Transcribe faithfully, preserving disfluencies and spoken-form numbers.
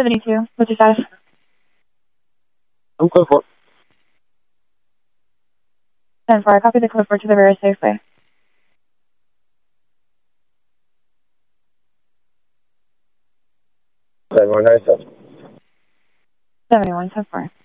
seventy-two. What's your status? I'm code four. ten four. I copy the code four to the rear safely. seven one nine seven. seventy-one, ten four.